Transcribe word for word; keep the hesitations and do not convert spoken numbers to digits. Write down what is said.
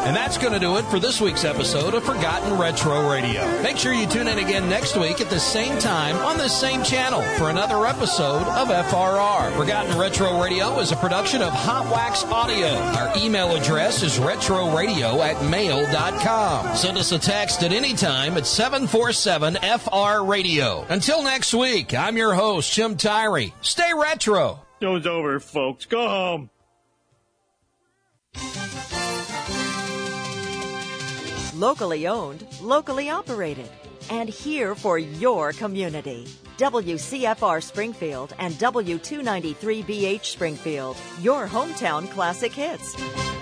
And that's going to do it for this week's episode of Forgotten Retro Radio. Make sure you tune in again next week at the same time on this same channel for another episode of F R R. Forgotten Retro Radio is a production of Hot Wax Audio. Our email address is retroradio at mail dot com. Send us a text at any time at seven four seven F R Radio. Until next week, I'm your host, Jim Tyree. Stay retro. Show's over, folks. Go home. Locally owned, locally operated, and here for your community. W C F R Springfield and W two ninety-three B H Springfield, your hometown classic hits.